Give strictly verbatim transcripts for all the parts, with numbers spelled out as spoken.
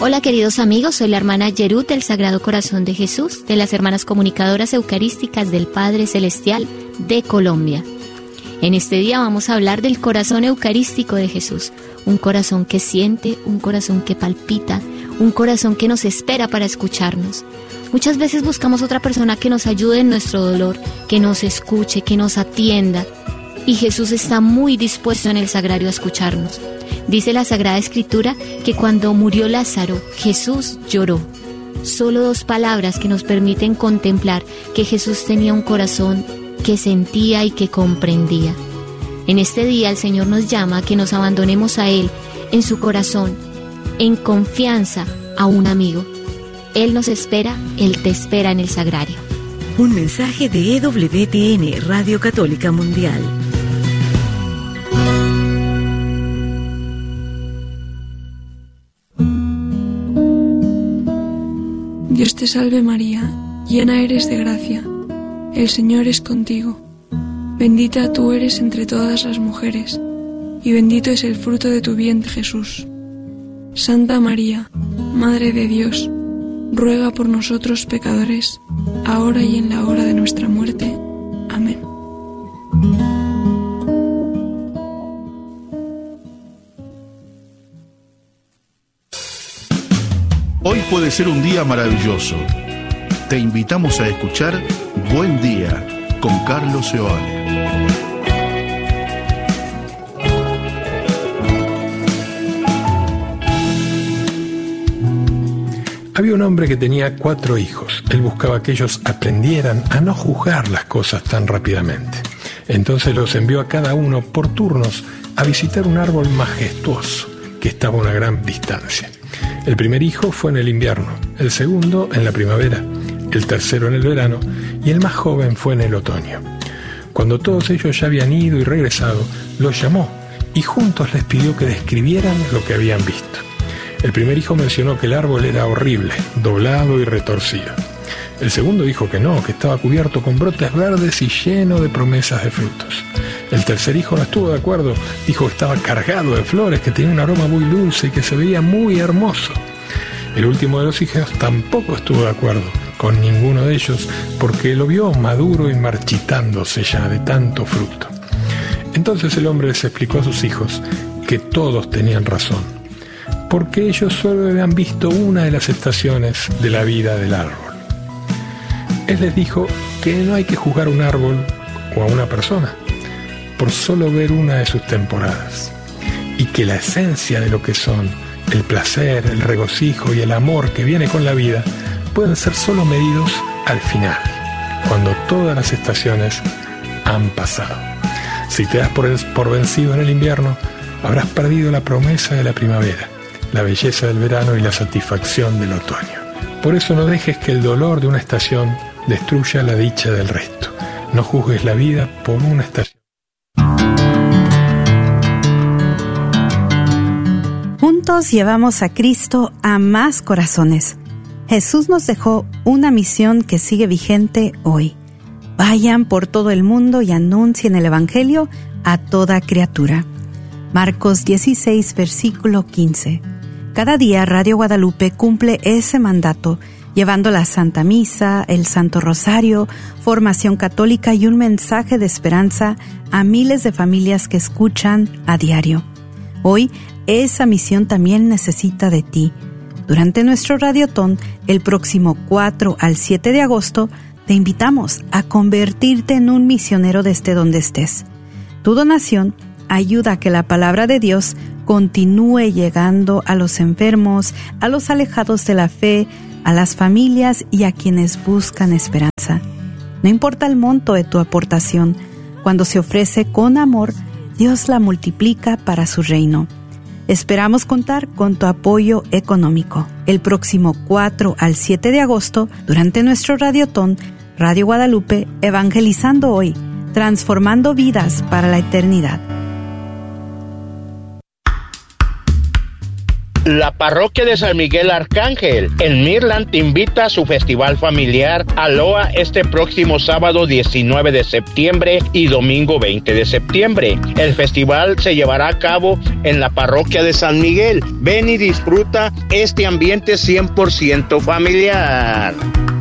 Hola queridos amigos, soy la hermana Yerut del Sagrado Corazón de Jesús, de las Hermanas Comunicadoras Eucarísticas del Padre Celestial de Colombia. En este día vamos a hablar del corazón eucarístico de Jesús, un corazón que siente, un corazón que palpita, un corazón que nos espera para escucharnos. Muchas veces buscamos otra persona que nos ayude en nuestro dolor, que nos escuche, que nos atienda, y Jesús está muy dispuesto en el sagrario a escucharnos. Dice la Sagrada Escritura que cuando murió Lázaro, Jesús lloró. Solo dos palabras que nos permiten contemplar que Jesús tenía un corazón que sentía y que comprendía. En este día el Señor nos llama a que nos abandonemos a Él, en su corazón, en confianza a un amigo. Él nos espera, Él te espera en el sagrario. Un mensaje de E W T N, Radio Católica Mundial. Dios te salve María, llena eres de gracia, el Señor es contigo. Bendita tú eres entre todas las mujeres, y bendito es el fruto de tu vientre Jesús. Santa María, Madre de Dios, ruega por nosotros pecadores, ahora y en la hora de nuestra muerte. Amén. Hoy puede ser un día maravilloso. Te invitamos a escuchar Buen Día con Carlos Seoane. Había un hombre que tenía cuatro hijos. Él buscaba que ellos aprendieran a no juzgar las cosas tan rápidamente. Entonces los envió a cada uno por turnos a visitar un árbol majestuoso que estaba a una gran distancia. El primer hijo fue en el invierno, el segundo en la primavera, el tercero en el verano y el más joven fue en el otoño. Cuando todos ellos ya habían ido y regresado, los llamó y juntos les pidió que describieran lo que habían visto. El primer hijo mencionó que el árbol era horrible, doblado y retorcido. El segundo dijo que no, que estaba cubierto con brotes verdes y lleno de promesas de frutos. El tercer hijo no estuvo de acuerdo, dijo que estaba cargado de flores, que tenía un aroma muy dulce y que se veía muy hermoso. El último de los hijos tampoco estuvo de acuerdo con ninguno de ellos, porque lo vio maduro y marchitándose ya de tanto fruto. Entonces el hombre les explicó a sus hijos que todos tenían razón, porque ellos solo habían visto una de las estaciones de la vida del árbol. Él les dijo que no hay que juzgar un árbol o a una persona por solo ver una de sus temporadas, y que la esencia de lo que son, el placer, el regocijo y el amor que viene con la vida, pueden ser solo medidos al final, cuando todas las estaciones han pasado. Si te das por, el, por vencido en el invierno, habrás perdido la promesa de la primavera, la belleza del verano y la satisfacción del otoño. Por eso no dejes que el dolor de una estación destruya la dicha del resto. No juzgues la vida por una estación. Juntos llevamos a Cristo a más corazones. Jesús nos dejó una misión que sigue vigente hoy. Vayan por todo el mundo y anuncien el Evangelio a toda criatura. Marcos dieciséis, versículo quince. Cada día Radio Guadalupe cumple ese mandato, llevando la Santa Misa, el Santo Rosario, formación católica y un mensaje de esperanza a miles de familias que escuchan a diario. Hoy, esa misión también necesita de ti. Durante nuestro Radiotón, el próximo cuatro al siete de agosto, te invitamos a convertirte en un misionero desde donde estés. Tu donación ayuda a que la palabra de Dios continúe llegando a los enfermos, a los alejados de la fe, a las familias y a quienes buscan esperanza. No importa el monto de tu aportación, cuando se ofrece con amor, Dios la multiplica para su reino. Esperamos contar con tu apoyo económico. El próximo cuatro al siete de agosto, durante nuestro Radiotón, Radio Guadalupe, evangelizando hoy, transformando vidas para la eternidad. La parroquia de San Miguel Arcángel en Midland te invita a su festival familiar Aloha este próximo sábado diecinueve de septiembre y domingo veinte de septiembre. El festival se llevará a cabo en la parroquia de San Miguel. Ven y disfruta este ambiente cien por ciento familiar.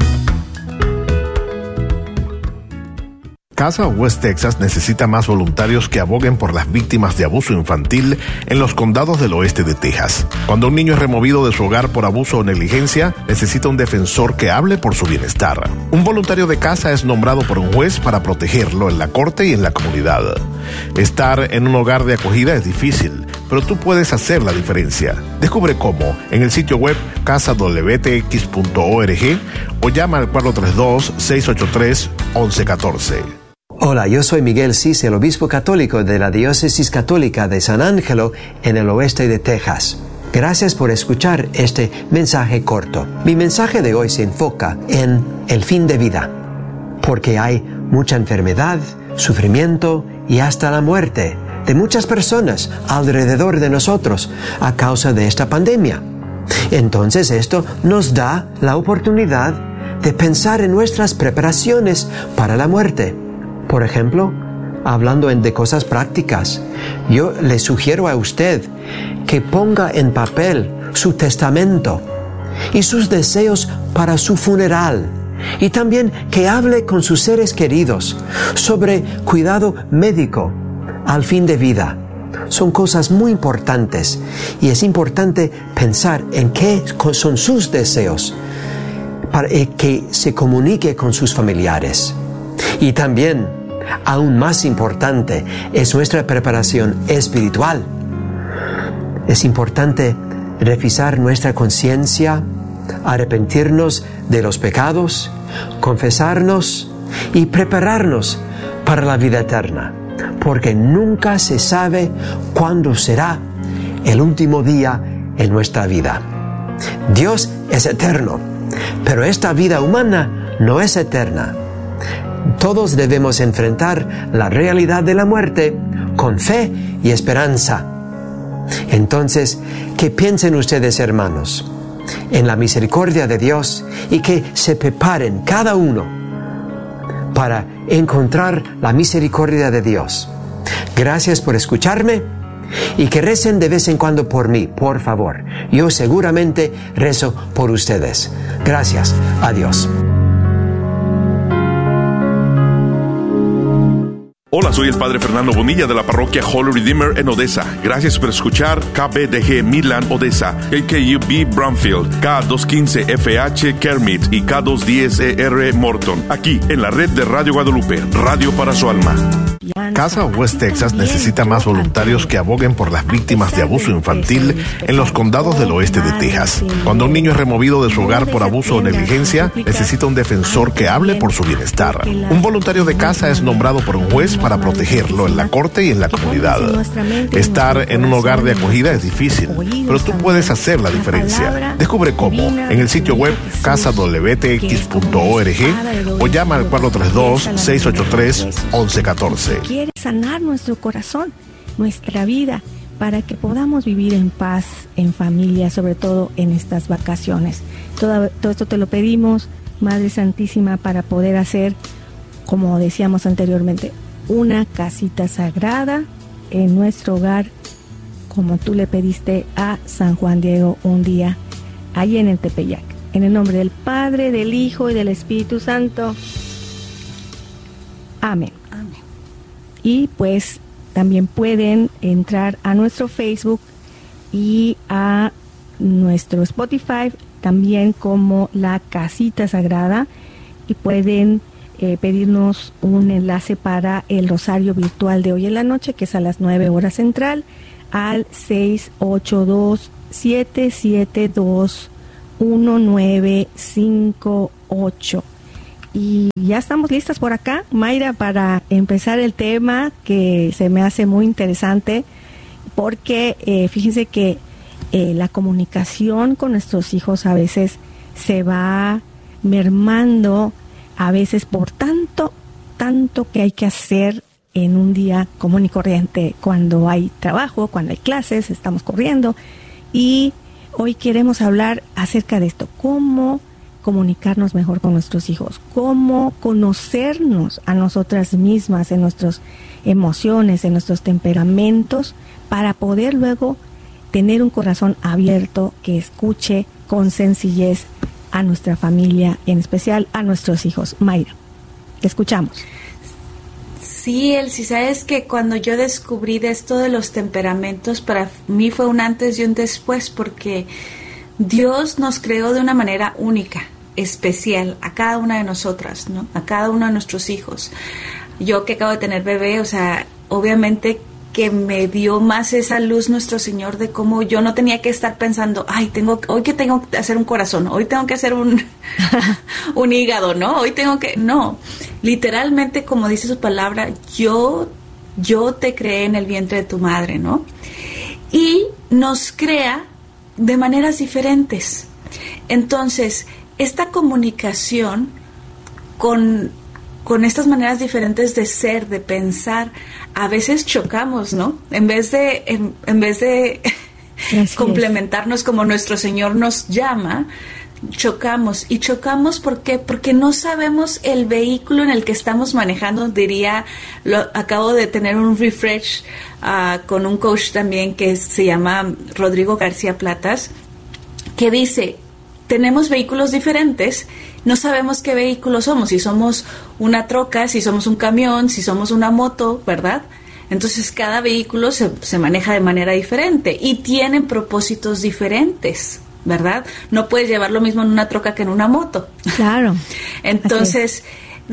Casa West Texas necesita más voluntarios que aboguen por las víctimas de abuso infantil en los condados del oeste de Texas. Cuando un niño es removido de su hogar por abuso o negligencia, necesita un defensor que hable por su bienestar. Un voluntario de casa es nombrado por un juez para protegerlo en la corte y en la comunidad. Estar en un hogar de acogida es difícil, pero tú puedes hacer la diferencia. Descubre cómo en el sitio web casa w t x punto org o llama al cuatro tres dos, seis ocho tres, uno uno uno cuatro. Hola, yo soy Miguel Cis, el obispo católico de la Diócesis Católica de San Ángelo en el oeste de Texas. Gracias por escuchar este mensaje corto. Mi mensaje de hoy se enfoca en el fin de vida, porque hay mucha enfermedad, sufrimiento y hasta la muerte de muchas personas alrededor de nosotros a causa de esta pandemia. Entonces esto nos da la oportunidad de pensar en nuestras preparaciones para la muerte. Por ejemplo, hablando de cosas prácticas, yo le sugiero a usted que ponga en papel su testamento y sus deseos para su funeral, y también que hable con sus seres queridos sobre cuidado médico al fin de vida. Son cosas muy importantes y es importante pensar en qué son sus deseos para que se comunique con sus familiares. Y también, aún más importante, es nuestra preparación espiritual. Es importante revisar nuestra conciencia, arrepentirnos de los pecados, confesarnos y prepararnos para la vida eterna, porque nunca se sabe cuándo será el último día en nuestra vida. Dios es eterno, pero esta vida humana no es eterna. Todos debemos enfrentar la realidad de la muerte con fe y esperanza. Entonces, que piensen ustedes, hermanos, en la misericordia de Dios y que se preparen cada uno para encontrar la misericordia de Dios. Gracias por escucharme y que recen de vez en cuando por mí, por favor. Yo seguramente rezo por ustedes. Gracias. Adiós. Hola, soy el Padre Fernando Bonilla de la parroquia Holy Redeemer en Odessa. Gracias por escuchar K B D G Midland Odessa, K K U B Bromfield, K doscientos quince F H Kermit y K doscientos diez E R Morton, aquí en la red de Radio Guadalupe, Radio para su alma. Casa West Texas necesita más voluntarios que aboguen por las víctimas de abuso infantil en los condados del oeste de Texas. Cuando un niño es removido de su hogar por abuso o negligencia, necesita un defensor que hable por su bienestar. Un voluntario de casa es nombrado por un juez para protegerlo en la corte y en la comunidad. Estar en un hogar de acogida es difícil, pero tú puedes hacer la diferencia. Descubre cómo en el sitio web casa w t x punto org o llama al cuatro tres dos, seis ocho tres, uno uno uno cuatro. Quiere sanar nuestro corazón, nuestra vida, para que podamos vivir en paz, en familia, sobre todo en estas vacaciones. Todo, todo esto te lo pedimos, Madre Santísima, para poder hacer, como decíamos anteriormente, una casita sagrada en nuestro hogar, como tú le pediste a San Juan Diego un día, allí en el Tepeyac. En el nombre del Padre, del Hijo y del Espíritu Santo. Amén. Amén. Y pues también pueden entrar a nuestro Facebook y a nuestro Spotify, también como La Casita Sagrada, y pueden eh, pedirnos un enlace para el rosario virtual de hoy en la noche, que es a las nueve horas central, al seis ocho dos, siete siete dos, uno nueve cinco ocho. Y ya estamos listas por acá, Mayra, para empezar el tema que se me hace muy interesante, porque eh, fíjense que eh, la comunicación con nuestros hijos a veces se va mermando, a veces por tanto, tanto que hay que hacer en un día común y corriente, cuando hay trabajo, cuando hay clases, estamos corriendo, y hoy queremos hablar acerca de esto, cómo comunicarnos mejor con nuestros hijos, cómo conocernos a nosotras mismas en nuestras emociones, en nuestros temperamentos, para poder luego tener un corazón abierto que escuche con sencillez a nuestra familia, en especial a nuestros hijos. Mayra, te escuchamos. Sí, Elsie, sabes que cuando yo descubrí de esto de los temperamentos, para mí fue un antes y un después, porque Dios nos creó de una manera única, especial, a cada una de nosotras, ¿no? A cada uno de nuestros hijos. Yo que acabo de tener bebé, o sea, obviamente que me dio más esa luz nuestro Señor de cómo yo no tenía que estar pensando, ay, tengo hoy que tengo que hacer un corazón, hoy tengo que hacer un un hígado, ¿no? Hoy tengo que, no, literalmente como dice su palabra, yo yo te creé en el vientre de tu madre, ¿no? Y nos crea de maneras diferentes. Entonces, esta comunicación con con estas maneras diferentes de ser, de pensar, a veces chocamos, ¿no? En vez de, en, en vez de complementarnos como nuestro Señor nos llama, chocamos. ¿Y chocamos por qué? Porque no sabemos el vehículo en el que estamos manejando. Diría, lo, acabo de tener un refresh uh, con un coach también que se llama Rodrigo García Platas, que dice, tenemos vehículos diferentes, no sabemos qué vehículo somos, si somos una troca, si somos un camión, si somos una moto, ¿verdad? Entonces cada vehículo se, se maneja de manera diferente y tienen propósitos diferentes, ¿verdad? No puedes llevar lo mismo en una troca que en una moto. Claro. Entonces,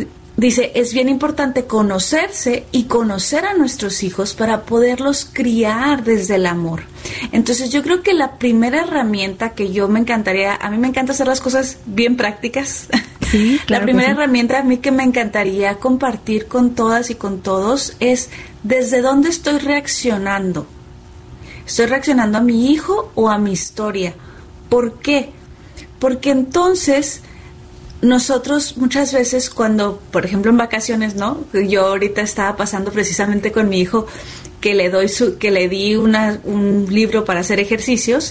dice, es bien importante conocerse y conocer a nuestros hijos para poderlos criar desde el amor. Entonces yo creo que la primera herramienta que yo me encantaría, a mí me encanta hacer las cosas bien prácticas. Sí, claro. La primera sí. herramienta a mí que me encantaría compartir con todas y con todos es desde dónde estoy reaccionando. ¿Estoy reaccionando a mi hijo o a mi historia? ¿Por qué? Porque entonces nosotros muchas veces cuando, por ejemplo, en vacaciones, ¿no? Yo ahorita estaba pasando precisamente con mi hijo que le doy su, que le di una, un libro para hacer ejercicios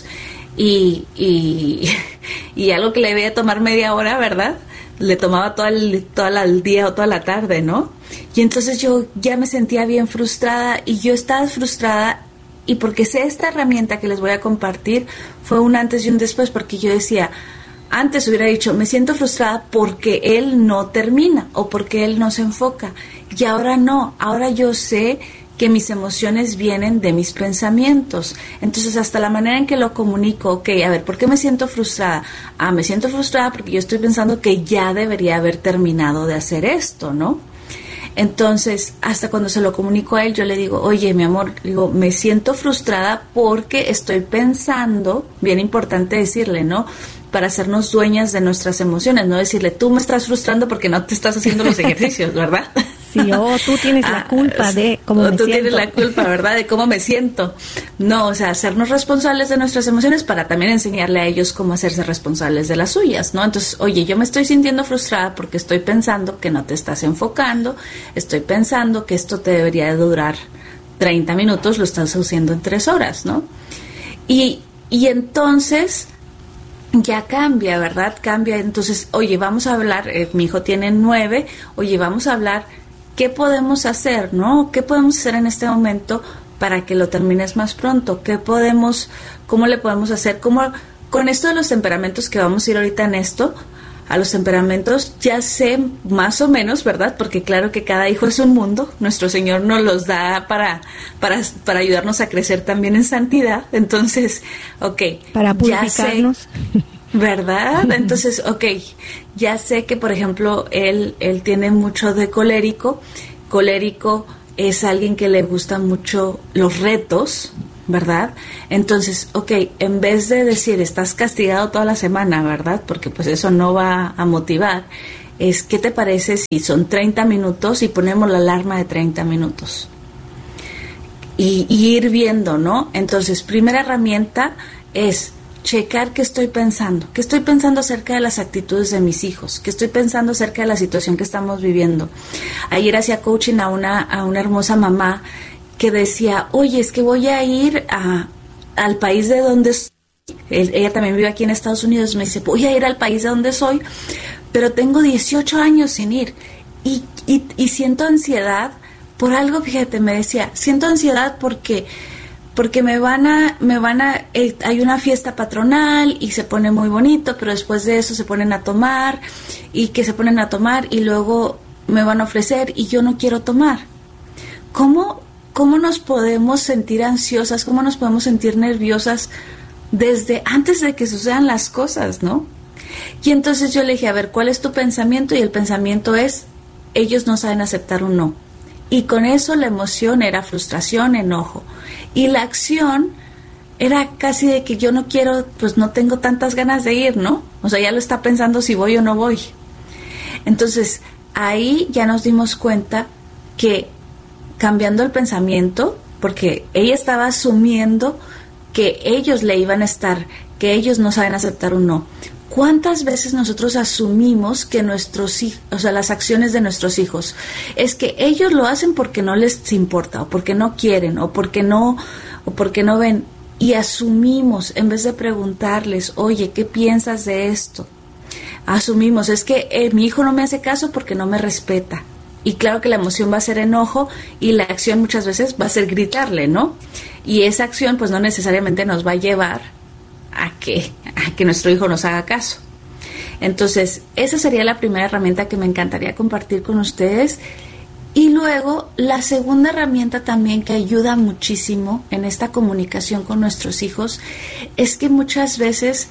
y, y, y algo que le debía tomar media hora, ¿verdad? Le tomaba todo el, todo el día o toda la tarde, ¿no? Y entonces yo ya me sentía bien frustrada y yo estaba frustrada y porque sé esta herramienta que les voy a compartir fue un antes y un después, porque yo decía, antes hubiera dicho, me siento frustrada porque él no termina o porque él no se enfoca. Y ahora no, ahora yo sé que mis emociones vienen de mis pensamientos. Entonces, hasta la manera en que lo comunico, ok, a ver, ¿por qué me siento frustrada? Ah, me siento frustrada porque yo estoy pensando que ya debería haber terminado de hacer esto, ¿no? Entonces, hasta cuando se lo comunico a él, yo le digo, oye, mi amor, digo, me siento frustrada porque estoy pensando, bien importante decirle, ¿no?, para hacernos dueñas de nuestras emociones, no decirle, tú me estás frustrando porque no te estás haciendo los ejercicios, ¿verdad? Sí, o tú tienes la culpa ah, de cómo me tú siento. Tú tienes la culpa, ¿verdad?, de cómo me siento. No, o sea, hacernos responsables de nuestras emociones para también enseñarle a ellos cómo hacerse responsables de las suyas, ¿no? Entonces, oye, yo me estoy sintiendo frustrada porque estoy pensando que no te estás enfocando, estoy pensando que esto te debería de durar treinta minutos, lo estás haciendo en tres horas, ¿no? Y, y entonces ya cambia, ¿verdad? Cambia. Entonces, oye, vamos a hablar, eh, mi hijo tiene nueve, oye, vamos a hablar, ¿qué podemos hacer, no? ¿Qué podemos hacer en este momento para que lo termines más pronto? ¿Qué podemos, cómo le podemos hacer? ¿Cómo, con esto de los temperamentos que vamos a ir ahorita en esto, a los temperamentos ya sé más o menos, ¿verdad? Porque claro que cada hijo es un mundo, nuestro Señor nos los da para, para, para ayudarnos a crecer también en santidad, entonces, ok. Para purificarnos. Ya sé, ¿verdad? Entonces, ok, ya sé que, por ejemplo, él, él tiene mucho de colérico, colérico es alguien que le gustan mucho los retos, ¿verdad? Entonces, ok, en vez de decir, estás castigado toda la semana, ¿verdad? Porque pues eso no va a motivar, es, ¿qué te parece si son treinta minutos y ponemos la alarma de treinta minutos? Y, y ir viendo, ¿no? Entonces, primera herramienta es checar qué estoy pensando, qué estoy pensando acerca de las actitudes de mis hijos, qué estoy pensando acerca de la situación que estamos viviendo. Ayer hacía coaching a una, a una hermosa mamá que decía, oye, es que voy a ir a, al país de donde Él, ella también vive aquí en Estados Unidos, me dice, voy a ir al país de donde soy, pero tengo dieciocho años sin ir y, y, y siento ansiedad por algo. Fíjate, me decía, siento ansiedad porque porque me van a, me van a, eh, hay una fiesta patronal y se pone muy bonito, pero después de eso se ponen a tomar y que se ponen a tomar y luego me van a ofrecer y yo no quiero tomar. ¿Cómo, cómo nos podemos sentir ansiosas? ¿Cómo nos podemos sentir nerviosas desde antes de que sucedan las cosas, no? Y entonces yo le dije, a ver, ¿cuál es tu pensamiento? Y el pensamiento es, ellos no saben aceptar un no. Y con eso la emoción era frustración, enojo. Y la acción era casi de que yo no quiero, pues no tengo tantas ganas de ir, ¿no? O sea, ya lo está pensando si voy o no voy. Entonces, ahí ya nos dimos cuenta que cambiando el pensamiento, porque ella estaba asumiendo que ellos le iban a estar, que ellos no saben aceptar un no. ¿Cuántas veces nosotros asumimos que nuestros hijos, o sea, las acciones de nuestros hijos, es que ellos lo hacen porque no les importa, o porque no quieren, o porque no, o porque no ven, y asumimos en vez de preguntarles, oye, ¿qué piensas de esto? Asumimos, es que eh, mi hijo no me hace caso porque no me respeta. Y claro que la emoción va a ser enojo y la acción muchas veces va a ser gritarle, ¿no? Y esa acción pues no necesariamente nos va a llevar a que, a que nuestro hijo nos haga caso. Entonces, esa sería la primera herramienta que me encantaría compartir con ustedes. Y luego, la segunda herramienta también que ayuda muchísimo en esta comunicación con nuestros hijos es que muchas veces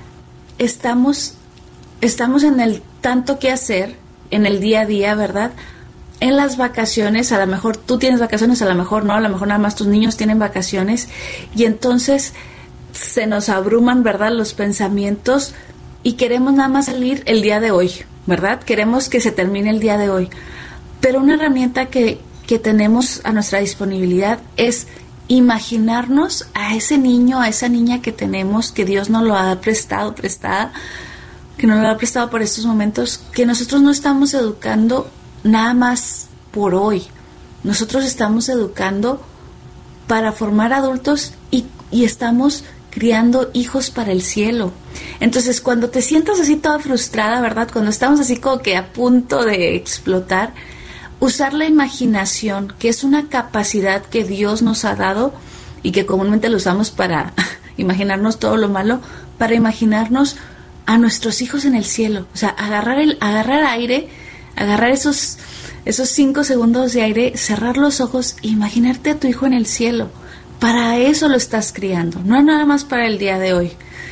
estamos, estamos en el tanto que hacer, en el día a día, ¿verdad? En las vacaciones, a lo mejor tú tienes vacaciones, a lo mejor no, a lo mejor nada más tus niños tienen vacaciones, y entonces se nos abruman, ¿verdad?, los pensamientos y queremos nada más salir el día de hoy, ¿verdad? Queremos que se termine el día de hoy. Pero una herramienta que, que tenemos a nuestra disponibilidad es imaginarnos a ese niño, a esa niña que tenemos, que Dios nos lo ha prestado, prestada, que nos lo ha prestado por estos momentos, que nosotros no estamos educando nada más por hoy. Nosotros estamos educando para formar adultos y, y estamos criando hijos para el cielo. Entonces, cuando te sientas así toda frustrada, ¿verdad? Cuando estamos así como que a punto de explotar, usar la imaginación, que es una capacidad que Dios nos ha dado y que comúnmente lo usamos para imaginarnos todo lo malo, para imaginarnos a nuestros hijos en el cielo. O sea, agarrar el, agarrar aire, agarrar esos, esos cinco segundos de aire, cerrar los ojos e imaginarte a tu hijo en el cielo. Para eso lo estás criando, no nada más para el día de hoy.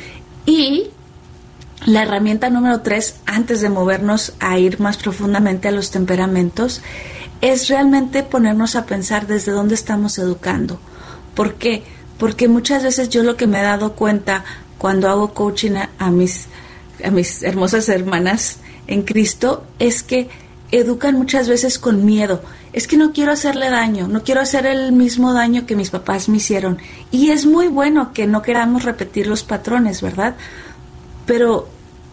Y la herramienta número tres, antes de movernos a ir más profundamente a los temperamentos, es realmente ponernos a pensar desde dónde estamos educando. ¿Por qué? Porque muchas veces yo lo que me he dado cuenta cuando hago coaching a, a, mis, a mis hermosas hermanas en Cristo es que educan muchas veces con miedo. Es que no quiero hacerle daño, no quiero hacer el mismo daño que mis papás me hicieron. Y es muy bueno que no queramos repetir los patrones, ¿verdad? Pero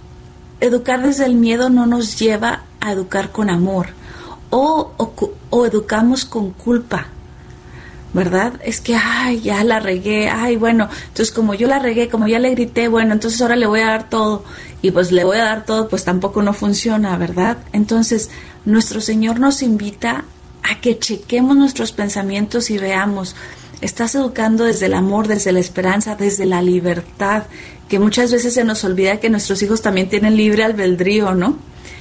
educar desde el miedo no nos lleva a educar con amor. O, o, o educamos con culpa, ¿verdad? Es que, ay, ya la regué, ay, bueno, entonces como yo la regué, como ya le grité, bueno, entonces ahora le voy a dar todo. Y pues le voy a dar todo, pues tampoco no funciona, ¿verdad? Entonces, nuestro Señor nos invita a que chequemos nuestros pensamientos y veamos, estás educando desde el amor, desde la esperanza, desde la libertad, que muchas veces se nos olvida que nuestros hijos también tienen libre albedrío, ¿no?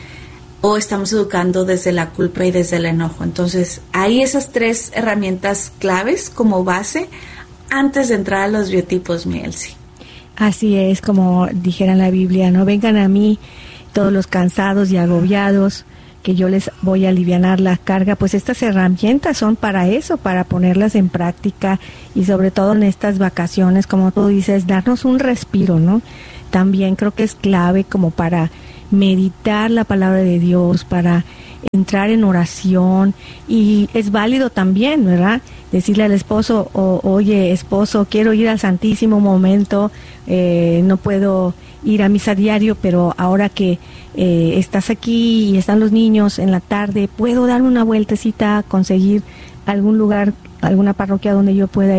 O estamos educando desde la culpa y desde el enojo. Entonces, hay esas tres herramientas claves como base antes de entrar a los biotipos, mi Elsie. Así es, como dijera en la Biblia, no vengan a mí todos los cansados y agobiados, que yo les voy a alivianar la carga. Pues estas herramientas son para eso, para ponerlas en práctica y sobre todo en estas vacaciones, como tú dices, darnos un respiro, ¿no? También creo que es clave como para meditar la palabra de Dios, para entrar en oración, y es válido también, ¿verdad? Decirle al esposo, o, oye, esposo, quiero ir al Santísimo momento, eh, no puedo ir a misa diario, pero ahora que eh, estás aquí y están los niños en la tarde, puedo darme una vueltecita, conseguir algún lugar, alguna parroquia donde yo pueda ir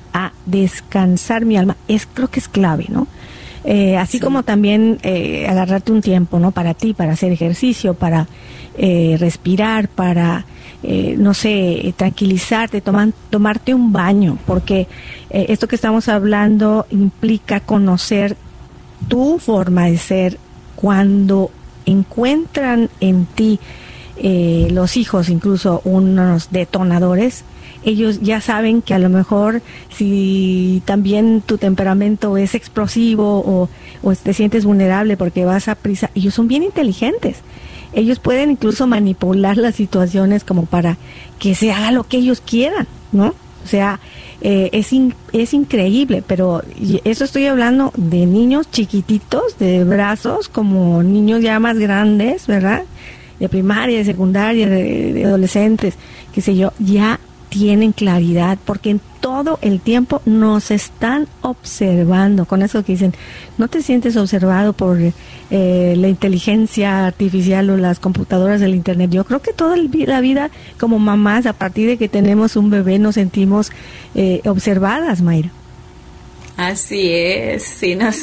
a descansar mi alma. Es, creo que es clave, ¿no? Eh, así sí. como también eh, agarrarte un tiempo, ¿no? Para ti, para hacer ejercicio, para eh, respirar, para, eh, no sé, tranquilizarte, toman, tomarte un baño, porque eh, esto que estamos hablando implica conocer tu forma de ser. Cuando encuentran en ti eh, los hijos, incluso unos detonadores, ellos ya saben que a lo mejor si también tu temperamento es explosivo o, o te sientes vulnerable porque vas a prisa, ellos son bien inteligentes. Ellos pueden incluso manipular las situaciones como para que se haga lo que ellos quieran, ¿no? O sea, eh, es, in, es increíble, pero eso estoy hablando de niños chiquititos, de brazos, como niños ya más grandes, ¿verdad? De primaria, de secundaria, de, de adolescentes, qué sé yo, ya tienen claridad, porque en todo el tiempo nos están observando. Con eso que dicen, no te sientes observado por eh, la inteligencia artificial o las computadoras del internet. Yo creo que toda la vida como mamás, a partir de que tenemos un bebé, nos sentimos eh, observadas, Mayra. Así es, sí nos,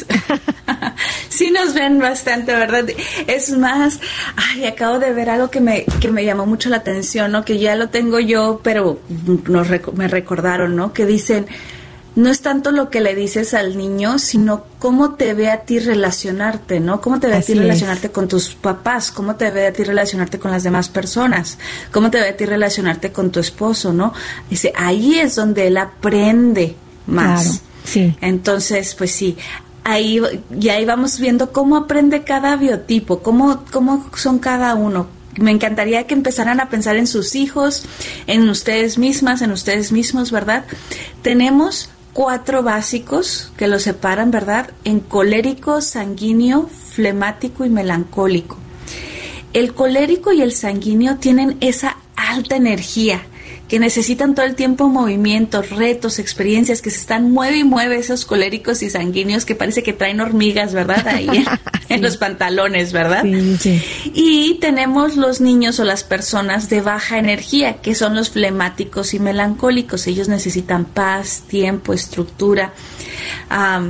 sí nos ven bastante, ¿verdad? Es más, ay, acabo de ver algo que me que me llamó mucho la atención, ¿no? Que ya lo tengo yo, pero nos me recordaron, ¿no? Que dicen, no es tanto lo que le dices al niño, sino cómo te ve a ti relacionarte, ¿no? Cómo te ve Así a ti relacionarte es. con tus papás, cómo te ve a ti relacionarte con las demás personas, cómo te ve a ti relacionarte con tu esposo, ¿no? Dice, ahí es donde él aprende más. Claro. Sí. Entonces, pues sí, ahí y ahí vamos viendo cómo aprende cada biotipo, cómo, cómo son cada uno. Me encantaría que empezaran a pensar en sus hijos, en ustedes mismas, en ustedes mismos, ¿verdad? Tenemos cuatro básicos que los separan, ¿verdad? En colérico, sanguíneo, flemático y melancólico. El colérico y el sanguíneo tienen esa alta energía, que necesitan todo el tiempo movimientos, retos, experiencias, que se están mueve y mueve esos coléricos y sanguíneos que parece que traen hormigas, ¿verdad? Ahí sí. en los pantalones, ¿verdad? Sí, sí. Y tenemos los niños o las personas de baja energía, que son los flemáticos y melancólicos. Ellos necesitan paz, tiempo, estructura. Um,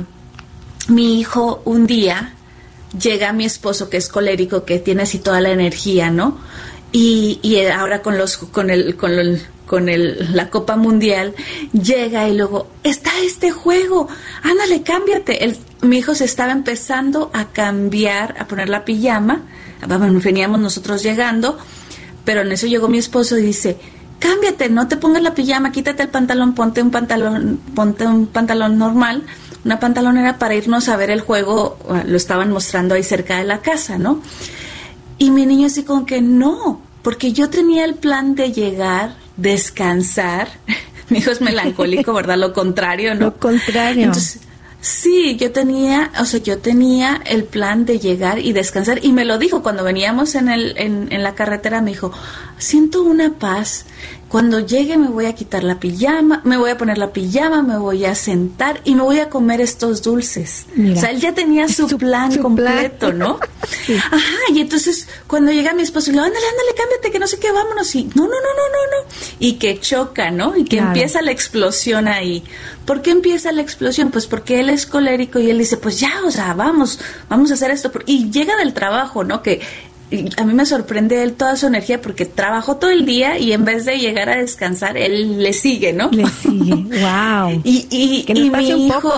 mi hijo un día llega mi esposo, que es colérico, que tiene así toda la energía, ¿no? Y, y ahora con los con el con el con el, la Copa Mundial, llega y luego, está este juego, ándale, cámbiate. El, mi hijo se estaba empezando a cambiar, a poner la pijama, veníamos nosotros llegando, pero en eso llegó mi esposo y dice, cámbiate, no te pongas la pijama, quítate el pantalón, ponte un pantalón, ponte un pantalón normal, una pantalonera para irnos a ver el juego, lo estaban mostrando ahí cerca de la casa, ¿no? Y mi niño así como que no, porque yo tenía el plan de llegar, descansar. Mi hijo es melancólico, ¿verdad? Lo contrario, ¿no? Lo contrario. Entonces, sí, yo tenía, o sea, yo tenía el plan de llegar y descansar, y me lo dijo cuando veníamos en el en, en la carretera, me dijo, siento una paz. Cuando llegue me voy a quitar la pijama, me voy a poner la pijama, me voy a sentar y me voy a comer estos dulces. Mira, o sea, él ya tenía su, su plan su completo, plan. ¿no? Sí. Ajá, y entonces cuando llega mi esposo, le digo, ándale, ándale, cámbiate, que no sé qué, vámonos. Y no, no, no, no, no, no. Y que choca, ¿no? Y que claro. empieza la explosión ahí. ¿Por qué empieza la explosión? Pues porque él es colérico y él dice, pues ya, o sea, vamos, vamos a hacer esto. Y llega del trabajo, ¿no? Que a mí me sorprende él toda su energía, porque trabajó todo el día y en vez de llegar a descansar, él le sigue, ¿no? Le sigue, wow. Y, y, que y mi hijo,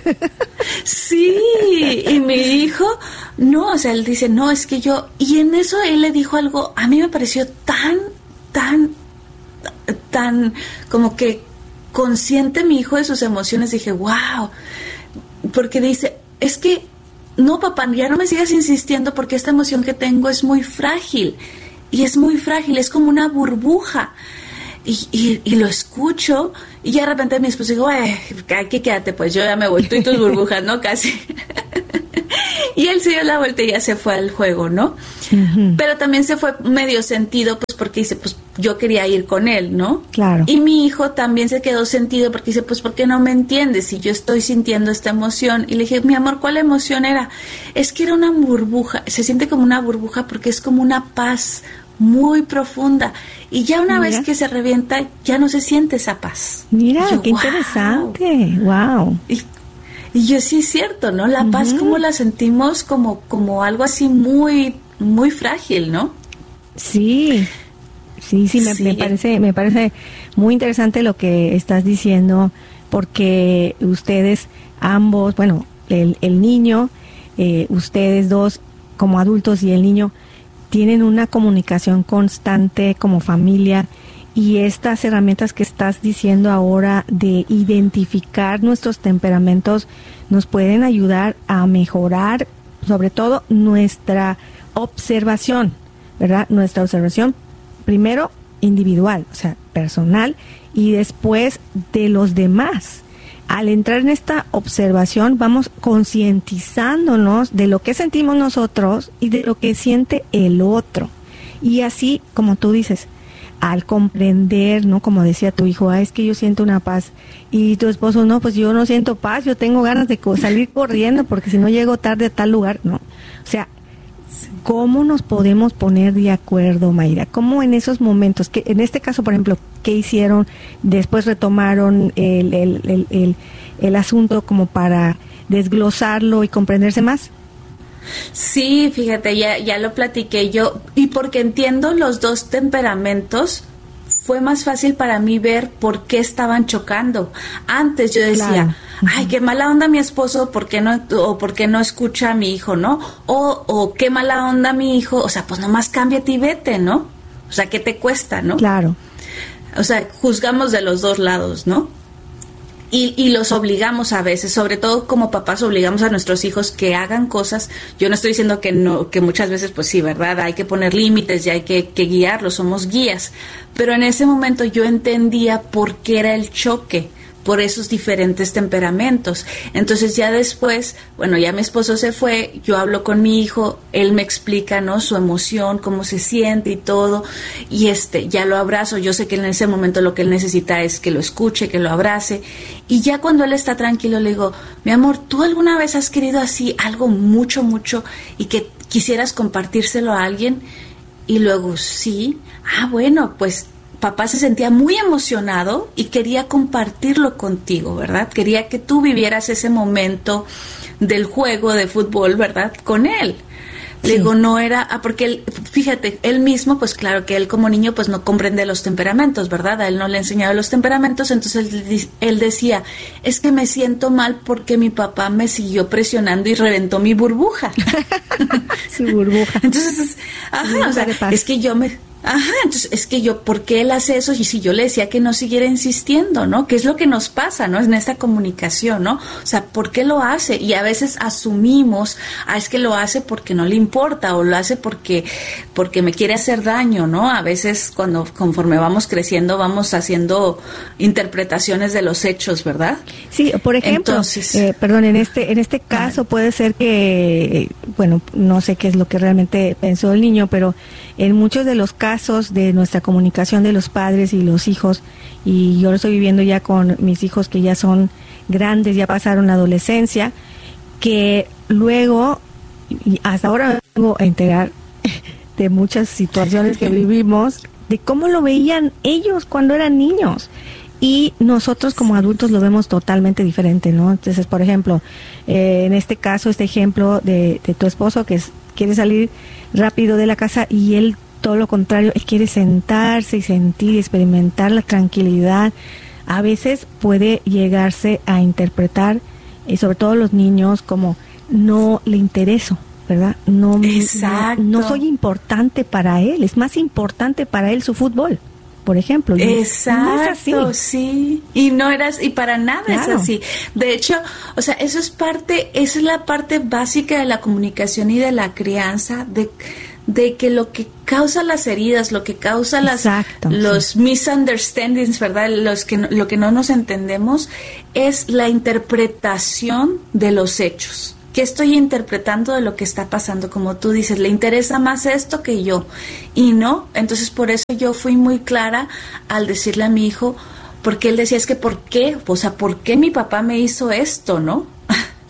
sí, y mi hijo, no, o sea, él dice, no, es que yo, y en eso él le dijo algo, a mí me pareció tan, tan, tan, como que consciente mi hijo de sus emociones, dije, wow, porque dice, es que, no, papá, ya no me sigas insistiendo, porque esta emoción que tengo es muy frágil, y es muy frágil, es como una burbuja, y, y, y lo escucho, y ya de repente mi esposo digo, ay, aquí quédate, pues yo ya me voy, tú y tus burbujas, ¿no? Casi. Y él se dio la vuelta y ya se fue al juego, ¿no? Uh-huh. Pero también se fue medio sentido, pues porque dice, pues yo quería ir con él, ¿no? Claro. Y mi hijo también se quedó sentido porque dice, pues ¿por qué no me entiendes si yo estoy sintiendo esta emoción? Y le dije, mi amor, ¿cuál emoción era? Es que era una burbuja, se siente como una burbuja porque es como una paz muy profunda. Y ya una Mira. vez que se revienta, ya no se siente esa paz. Mira, Yo, qué wow. interesante. Wow. Y, y yo sí es cierto, ¿no? La uh-huh. paz como la sentimos como, como algo así muy, muy frágil, ¿no? Sí, sí, sí, me, sí. me parece, me parece muy interesante lo que estás diciendo, porque ustedes ambos, bueno, el, el niño, eh, ustedes dos como adultos y el niño tienen una comunicación constante como familia, y estas herramientas que estás diciendo ahora de identificar nuestros temperamentos nos pueden ayudar a mejorar sobre todo nuestra observación, ¿verdad? Nuestra observación primero individual, o sea, personal, y después de los demás. Al entrar en esta observación vamos concientizándonos de lo que sentimos nosotros y de lo que siente el otro. Y así, como tú dices, al comprender, ¿no? Como decía tu hijo, ah, es que yo siento una paz. Y tu esposo, no, pues yo no siento paz, yo tengo ganas de co- salir corriendo porque si no llego tarde a tal lugar, ¿no? O sea, ¿cómo nos podemos poner de acuerdo, Mayra? ¿Cómo en esos momentos, que en este caso, por ejemplo, qué hicieron? Después retomaron el, el, el, el, el asunto como para desglosarlo y comprenderse más. Sí, fíjate, ya, ya lo platiqué yo, y porque entiendo los dos temperamentos, fue más fácil para mí ver por qué estaban chocando. Antes yo decía, claro. ay, qué mala onda mi esposo, ¿por qué no, o por qué no escucha a mi hijo, no? O, o qué mala onda mi hijo, o sea, pues nomás cámbiate y vete, ¿no? O sea, ¿qué te cuesta, no? Claro. O sea, juzgamos de los dos lados, ¿no? Y, y los obligamos a veces, sobre todo como papás obligamos a nuestros hijos que hagan cosas. Yo no estoy diciendo que no, que muchas veces pues sí, ¿verdad? Hay que poner límites y hay que, que guiarlos, somos guías. Pero en ese momento yo entendía por qué era el choque, por esos diferentes temperamentos. Entonces ya después, bueno, ya mi esposo se fue, yo hablo con mi hijo, él me explica, ¿no? Su emoción, cómo se siente y todo, y este, ya lo abrazo. Yo sé que en ese momento lo que él necesita es que lo escuche, que lo abrace, y ya cuando él está tranquilo le digo, mi amor, ¿tú alguna vez has querido así algo mucho, mucho y que quisieras compartírselo a alguien? Y luego, sí, ah, bueno, pues papá se sentía muy emocionado y quería compartirlo contigo, ¿verdad? Quería que tú vivieras ese momento del juego de fútbol, ¿verdad? Con él. Le sí. digo, no era, ah, porque él, fíjate, él mismo, pues claro que él como niño pues no comprende los temperamentos, ¿verdad? A él no le he enseñado los temperamentos, entonces él, él decía, es que me siento mal porque mi papá me siguió presionando y reventó mi burbuja. Su burbuja. Entonces, ajá, o sea, es que yo me... Ajá, entonces es que yo, ¿por qué él hace eso? Y si yo le decía que no siguiera insistiendo, ¿no? ¿Qué es lo que nos pasa, no? En esta comunicación, ¿no? O sea, ¿por qué lo hace? Y a veces asumimos, ah, es que lo hace porque no le importa, o lo hace porque, porque me quiere hacer daño, ¿no? A veces cuando, conforme vamos creciendo, vamos haciendo interpretaciones de los hechos, ¿verdad? Sí, por ejemplo, Entonces, eh, perdón, en este, en este caso ah, puede ser que, bueno, no sé qué es lo que realmente pensó el niño, pero en muchos de los casos de nuestra comunicación de los padres y los hijos, y yo lo estoy viviendo ya con mis hijos que ya son grandes, ya pasaron la adolescencia, que luego, y hasta ahora me vengo a enterar de muchas situaciones que vivimos, de cómo lo veían ellos cuando eran niños. Y nosotros como adultos lo vemos totalmente diferente, ¿no? Entonces, por ejemplo, eh, en este caso, este ejemplo de, de tu esposo que es, quiere salir rápido de la casa y él todo lo contrario, él quiere sentarse y sentir y experimentar la tranquilidad. A veces puede llegarse a interpretar, y sobre todo los niños, como no le intereso, ¿verdad? No, Exacto. no, no soy importante para él, es más importante para él su fútbol, por ejemplo. Exacto, no es así. Sí. Y no eras, y para nada claro. es así. De hecho, o sea, eso es parte, esa es la parte básica de la comunicación y de la crianza, de de que lo que causa las heridas, lo que causa las Exacto, los sí. misunderstandings, ¿verdad? Los que no, lo que no nos entendemos es la interpretación de los hechos. ¿Qué estoy interpretando de lo que está pasando? Como tú dices, le interesa más esto que yo. Y no, entonces por eso yo fui muy clara al decirle a mi hijo, porque él decía, es que ¿por qué? O sea, ¿por qué mi papá me hizo esto, no?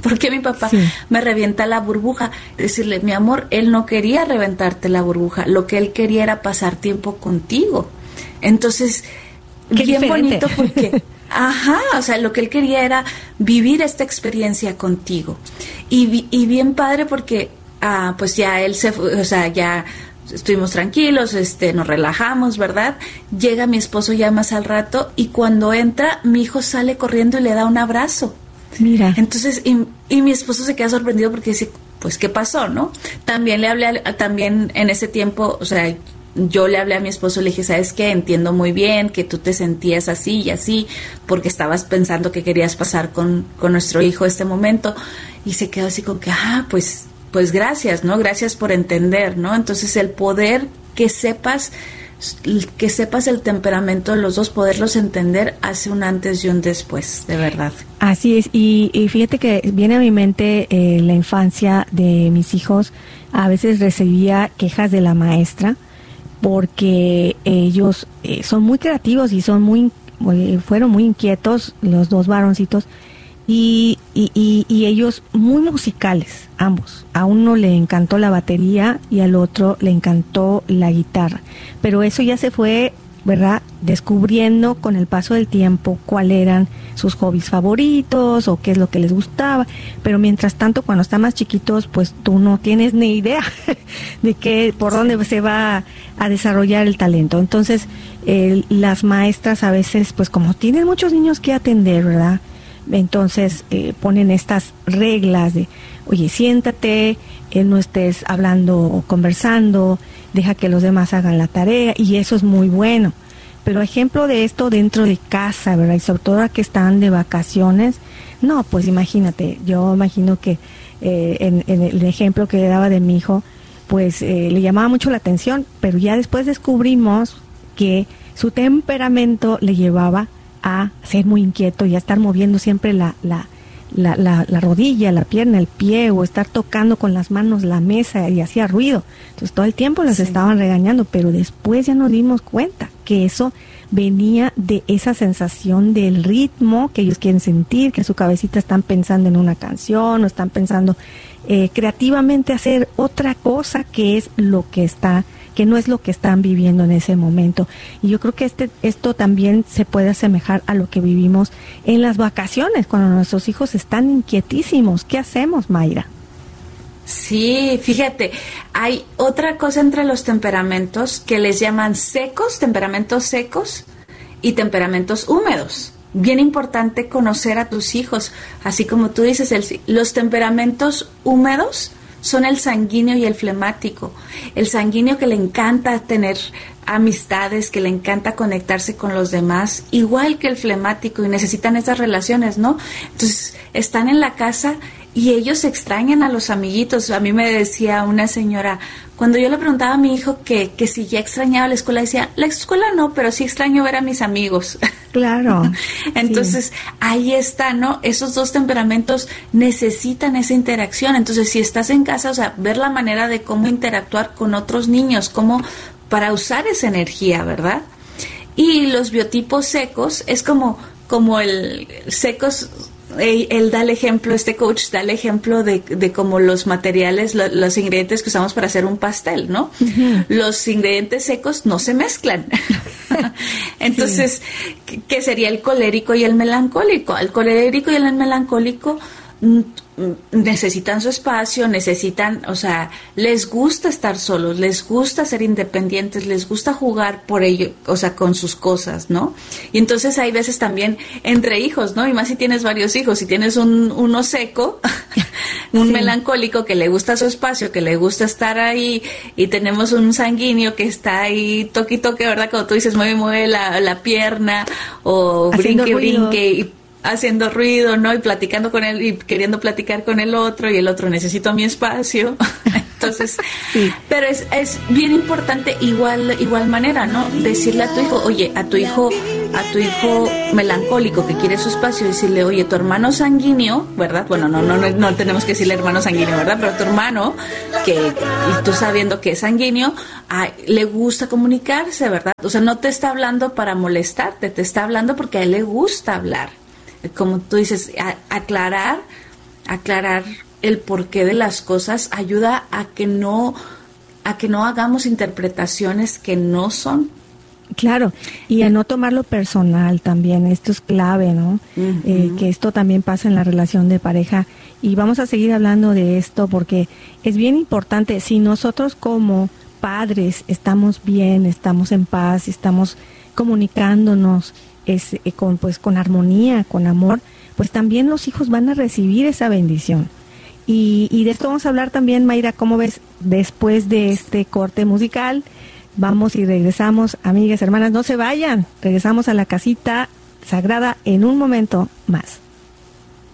¿Por qué mi papá sí. me revienta la burbuja? Decirle, mi amor, él no quería reventarte la burbuja, lo que él quería era pasar tiempo contigo. Entonces, qué bien diferente. bonito porque, ajá, o sea, lo que él quería era vivir esta experiencia contigo. Y, y bien padre porque, ah, pues ya él se fue, o sea, ya estuvimos tranquilos, este, nos relajamos, ¿verdad? Llega mi esposo ya más al rato y cuando entra, mi hijo sale corriendo y le da un abrazo. Mira. Entonces, y, y mi esposo se queda sorprendido porque dice, pues, ¿qué pasó, no? También le hablé, a, también en ese tiempo, o sea, yo le hablé a mi esposo, le dije, ¿sabes qué? Entiendo muy bien que tú te sentías así y así, porque estabas pensando que querías pasar con, con nuestro hijo este momento. Y se quedó así con que, ah, pues... pues gracias, ¿no? Gracias por entender, ¿no? Entonces el poder que sepas, que sepas el temperamento de los dos, poderlos entender, hace un antes y un después, de verdad. Así es, y, y fíjate que viene a mi mente eh, la infancia de mis hijos. A veces recibía quejas de la maestra porque ellos eh, son muy creativos y son muy, muy fueron muy inquietos, los dos varoncitos. Y, y, y, y ellos muy musicales, ambos. A uno le encantó la batería y al otro le encantó la guitarra. Pero eso ya se fue, ¿verdad?, descubriendo con el paso del tiempo cuáles eran sus hobbies favoritos o qué es lo que les gustaba. Pero mientras tanto, cuando están más chiquitos, pues tú no tienes ni idea de qué, por dónde se va a desarrollar el talento. Entonces, eh, las maestras a veces, pues como tienen muchos niños que atender, ¿verdad?, entonces eh, ponen estas reglas de, oye, siéntate, eh, no estés hablando o conversando, deja que los demás hagan la tarea, y eso es muy bueno. Pero ejemplo de esto dentro de casa, ¿verdad? Y sobre todo ahora que están de vacaciones, no, pues imagínate, yo imagino que eh, en, en el ejemplo que le daba de mi hijo, pues eh, le llamaba mucho la atención, pero ya después descubrimos que su temperamento le llevaba a ser muy inquieto y a estar moviendo siempre la, la, la, la, la rodilla, la pierna, el pie, o estar tocando con las manos la mesa, y hacía ruido. Entonces todo el tiempo las sí. estaban regañando, pero después ya nos dimos cuenta que eso venía de esa sensación del ritmo que ellos quieren sentir, que su cabecita están pensando en una canción o están pensando eh, creativamente hacer otra cosa que es lo que está que no es lo que están viviendo en ese momento. Y yo creo que este esto también se puede asemejar a lo que vivimos en las vacaciones, cuando nuestros hijos están inquietísimos. ¿Qué hacemos, Mayra? Sí, fíjate, hay otra cosa entre los temperamentos que les llaman secos, temperamentos secos y temperamentos húmedos. Bien importante conocer a tus hijos, así como tú dices, el, los temperamentos húmedos son el sanguíneo y el flemático. El sanguíneo, que le encanta tener amistades, que le encanta conectarse con los demás, igual que el flemático, y necesitan esas relaciones, ¿no? Entonces, están en la casa y ellos extrañan a los amiguitos. A mí me decía una señora, cuando yo le preguntaba a mi hijo que, que si ya extrañaba la escuela, decía, la escuela no, pero sí extraño ver a mis amigos. Claro. Entonces, sí. Ahí está, ¿no? Esos dos temperamentos necesitan esa interacción. Entonces, si estás en casa, o sea, ver la manera de cómo interactuar con otros niños, cómo para usar esa energía, ¿verdad? Y los biotipos secos es como, como el secos. Él, él da el ejemplo, este coach da el ejemplo de, de cómo los materiales, lo, los ingredientes que usamos para hacer un pastel, ¿no? Uh-huh. Los ingredientes secos no se mezclan. Entonces, sí. ¿Qué sería el colérico y el melancólico? El colérico y el melancólico necesitan su espacio, necesitan, o sea, les gusta estar solos, les gusta ser independientes, les gusta jugar por ello, o sea, con sus cosas, ¿no? Y entonces hay veces también entre hijos, ¿no? Y más si tienes varios hijos, si tienes un uno seco, un sí. melancólico que le gusta su espacio, que le gusta estar ahí, y tenemos un sanguíneo que está ahí toque y toque, ¿verdad? Como tú dices, mueve, mueve la, la pierna, o haciendo brinque, ruido. brinque, y haciendo ruido, ¿no? Y platicando con él y queriendo platicar con el otro, y el otro, necesito mi espacio. Entonces, sí. Pero es, es bien importante igual, igual manera, ¿no? Decirle a tu hijo, oye, a tu hijo, a tu hijo melancólico que quiere su espacio, decirle, oye, tu hermano sanguíneo, ¿verdad? Bueno, no, no, no, no tenemos que decirle hermano sanguíneo, ¿verdad? Pero tu hermano, que, y tú sabiendo que es sanguíneo, ay, le gusta comunicarse, ¿verdad? O sea, no te está hablando para molestarte, te está hablando porque a él le gusta hablar. Como tú dices, a, aclarar aclarar el porqué de las cosas ayuda a que no, a que no hagamos interpretaciones que no son. Claro, y a no tomarlo personal también, esto es clave, ¿no? Uh-huh. Eh, que esto también pasa en la relación de pareja, y vamos a seguir hablando de esto porque es bien importante. Si nosotros como padres estamos bien, estamos en paz, estamos comunicándonos es, eh, con, pues, con armonía, con amor, pues también los hijos van a recibir esa bendición. Y, y de esto vamos a hablar también, Mayra, ¿cómo ves? Después de este corte musical. Vamos y regresamos, amigas, hermanas, no se vayan. Regresamos a la casita sagrada en un momento más.